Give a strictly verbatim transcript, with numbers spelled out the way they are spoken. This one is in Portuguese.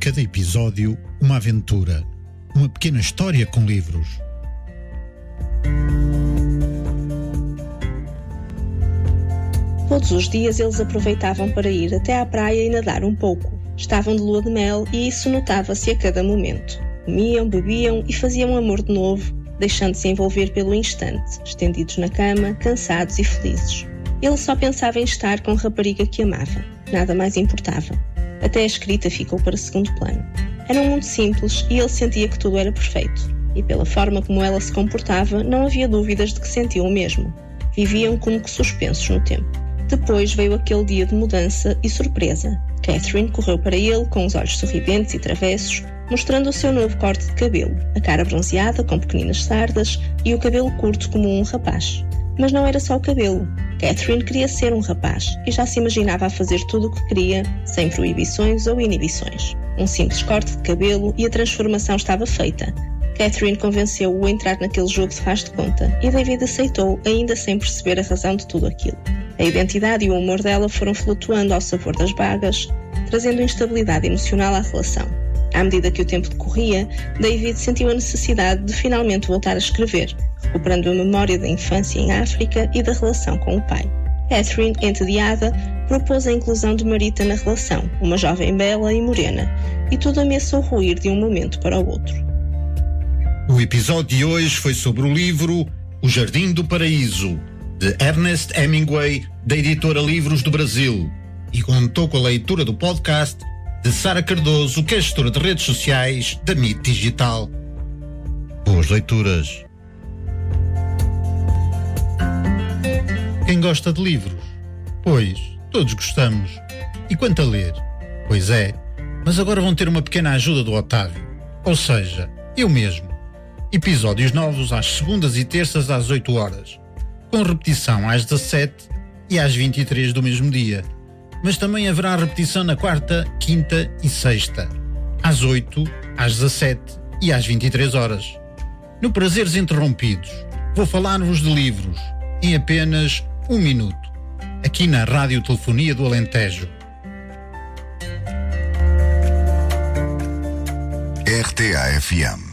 cada episódio, uma aventura, uma pequena história com livros. Todos os dias eles aproveitavam para ir até à praia e nadar um pouco. Estavam de lua de mel e isso notava-se a cada momento. Comiam, bebiam e faziam amor de novo, deixando-se envolver pelo instante, estendidos na cama, cansados e felizes. Ele só pensava em estar com a rapariga que amava. Nada mais importava. Até a escrita ficou para segundo plano. Era um mundo simples e ele sentia que tudo era perfeito. E pela forma como ela se comportava, não havia dúvidas de que sentiam o mesmo. Viviam como que suspensos no tempo. Depois veio aquele dia de mudança e surpresa. Catherine correu para ele com os olhos sorridentes e travessos, mostrando o seu novo corte de cabelo, a cara bronzeada com pequeninas sardas e o cabelo curto como um rapaz. Mas não era só o cabelo. Catherine queria ser um rapaz e já se imaginava a fazer tudo o que queria, sem proibições ou inibições. Um simples corte de cabelo e a transformação estava feita. Catherine convenceu-o a entrar naquele jogo de faz de conta e David aceitou, ainda sem perceber a razão de tudo aquilo. A identidade e o humor dela foram flutuando ao sabor das bagas, trazendo instabilidade emocional à relação. À medida que o tempo decorria, David sentiu a necessidade de finalmente voltar a escrever, recuperando a memória da infância em África e da relação com o pai. Catherine, entediada, propôs a inclusão de Marita na relação, uma jovem bela e morena, e tudo ameaçou ruir de um momento para o outro. O episódio de hoje foi sobre o livro O Jardim do Paraíso, de Ernest Hemingway, da editora Livros do Brasil, e contou com a leitura do podcast de Sara Cardoso, que é gestora de redes sociais da M I T Digital. Boas leituras. Quem gosta de livros? Pois, todos gostamos. E quanto a ler? Pois é, mas agora vão ter uma pequena ajuda do Otávio, ou seja, eu mesmo. Episódios novos às segundas e terças às oito horas, com repetição às dezassete e às vinte e três do mesmo dia. Mas também haverá repetição na quarta, quinta e sexta, às oito, às dezassete e às vinte e três horas. No Prazeres Interrompidos, vou falar-vos de livros em apenas um minuto, aqui na Radiotelefonia do Alentejo. R T A F M